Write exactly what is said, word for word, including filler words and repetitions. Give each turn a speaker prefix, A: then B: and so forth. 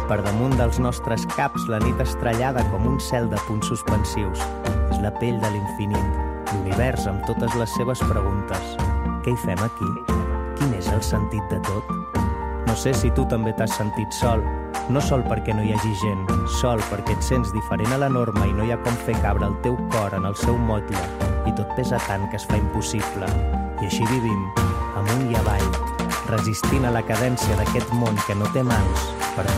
A: Per damunt dels nostres caps, la nit estrellada com un cel de punts suspensius. És la pell de l'infinit, l'univers amb totes les seves preguntes. Què hi fem aquí? Quin és el sentit de tot? No sé si tu també t'has sentit sol. No sol perquè no hi hagi gent, sol perquè et sents diferent a la norma i no hi ha com fer cabre el teu cor en el seu motlle. I tot pesa tant que es fa impossible. I així vivim, amunt i avall, resistint a la cadència d'aquest món que no té mans,